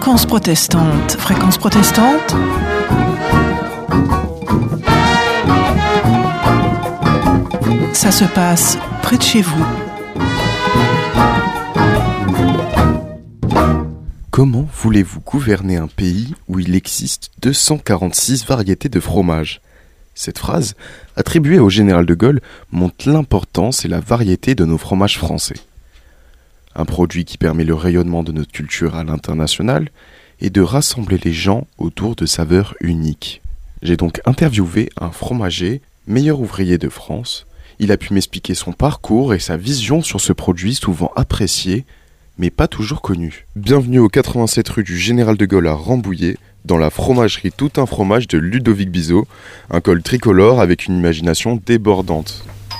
Fréquence protestante. Fréquence protestante. Ça se passe près de chez vous. Comment voulez-vous gouverner un pays où il existe 246 variétés de fromage ? Cette phrase, attribuée au général de Gaulle, montre l'importance et la variété de nos fromages français. Un produit qui permet le rayonnement de notre culture à l'international et de rassembler les gens autour de saveurs uniques. J'ai donc interviewé un fromager, meilleur ouvrier de France. Il a pu m'expliquer son parcours et sa vision sur ce produit souvent apprécié, mais pas toujours connu. Bienvenue au 87 rue du Général de Gaulle à Rambouillet, dans la fromagerie Tout un fromage de Ludovic Bizot, un col tricolore avec une imagination débordante.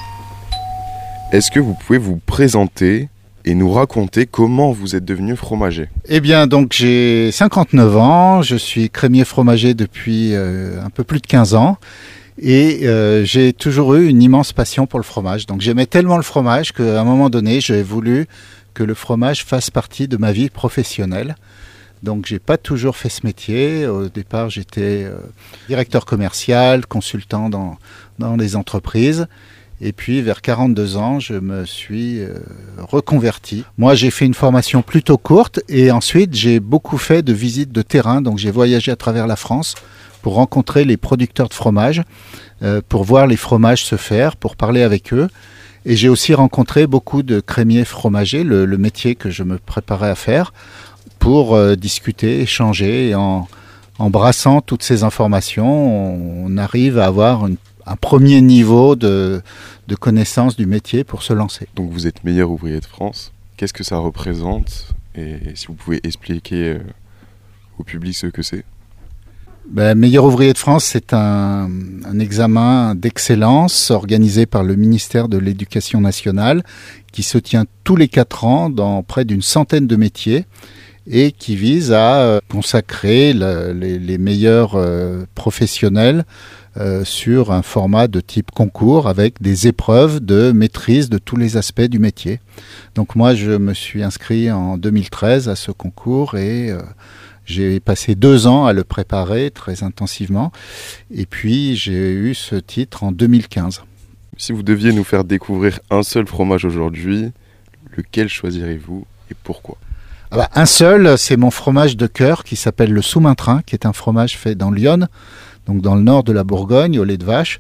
Est-ce que vous pouvez vous présenter et nous raconter comment vous êtes devenu fromager ? Eh bien, donc j'ai 59 ans, je suis crémier fromager depuis un peu plus de 15 ans et j'ai toujours eu une immense passion pour le fromage. Donc j'aimais tellement le fromage qu'à un moment donné, j'ai voulu que le fromage fasse partie de ma vie professionnelle. Donc j'ai pas toujours fait ce métier. Au départ, j'étais directeur commercial, consultant dans les entreprises. Et puis, vers 42 ans, je me suis reconverti. Moi, j'ai fait une formation plutôt courte et ensuite, j'ai beaucoup fait de visites de terrain. Donc, j'ai voyagé à travers la France pour rencontrer les producteurs de fromage, pour voir les fromages se faire, pour parler avec eux. Et j'ai aussi rencontré beaucoup de crémiers fromagers, le métier que je me préparais à faire, pour discuter, échanger. Et en brassant toutes ces informations, on arrive à avoir un premier niveau de connaissance du métier pour se lancer. Donc vous êtes meilleur ouvrier de France. Qu'est-ce que ça représente ? Et si vous pouvez expliquer au public ce que c'est ? Meilleur ouvrier de France, c'est un examen d'excellence organisé par le ministère de l'Éducation nationale qui se tient tous les 4 ans dans près d'une centaine de métiers et qui vise à consacrer les meilleurs professionnels sur un format de type concours avec des épreuves de maîtrise de tous les aspects du métier. Donc moi, je me suis inscrit en 2013 à ce concours et j'ai passé 2 ans à le préparer très intensivement. Et puis, j'ai eu ce titre en 2015. Si vous deviez nous faire découvrir un seul fromage aujourd'hui, lequel choisirez-vous et pourquoi ? Un seul, c'est mon fromage de cœur qui s'appelle le Soumaintrin, qui est un fromage fait dans l'Yonne, donc dans le nord de la Bourgogne, au lait de vache.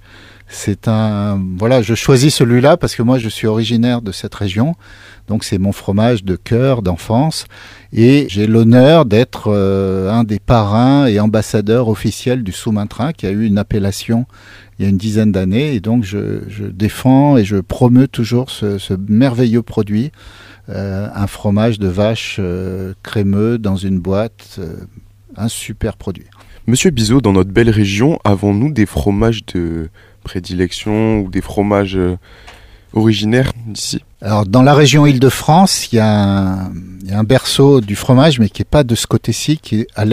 Je choisis celui-là parce que moi je suis originaire de cette région, donc c'est mon fromage de cœur, d'enfance, et j'ai l'honneur d'être un des parrains et ambassadeurs officiels du Soumaintrin, qui a eu une appellation il y a une dizaine d'années, et donc je défends et je promeus toujours ce merveilleux produit, un fromage de vache crémeux dans une boîte, un super produit. Monsieur Bizot, dans notre belle région, avons-nous des fromages de prédilection ou des fromages originaires d'ici ? Alors, dans la région Île-de-France, il y a un berceau du fromage, mais qui n'est pas de ce côté-ci, qui est à